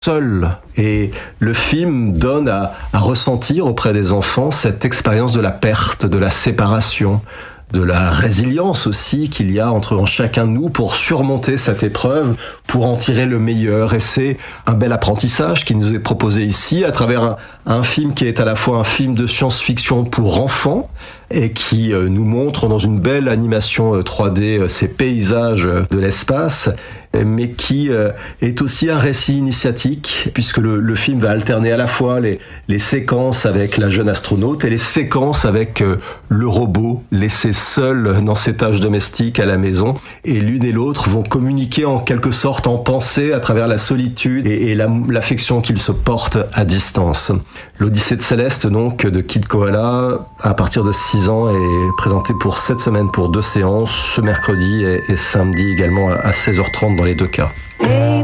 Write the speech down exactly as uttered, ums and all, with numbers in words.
seul. Et le film donne à, à ressentir auprès des enfants cette expérience de la perte, de la séparation, de la résilience aussi qu'il y a entre chacun de nous pour surmonter cette épreuve, pour en tirer le meilleur. Et c'est un bel apprentissage qui nous est proposé ici à travers un, un film qui est à la fois un film de science-fiction pour enfants et qui euh, nous montre dans une belle animation euh, trois D euh, ces paysages euh, de l'espace, mais qui euh, est aussi un récit initiatique, puisque le, le film va alterner à la fois les, les séquences avec la jeune astronaute et les séquences avec euh, le robot laissé seul dans ses tâches domestiques à la maison. Et l'une et l'autre vont communiquer en quelque sorte en pensée à travers la solitude et, et la, l'affection qu'ils se portent à distance. L'Odyssée de Céleste, donc, de Kid Koala, à partir de six ans, est présenté pour cette semaine pour deux séances, ce mercredi et, et samedi également à seize heures trente dans les deux cas.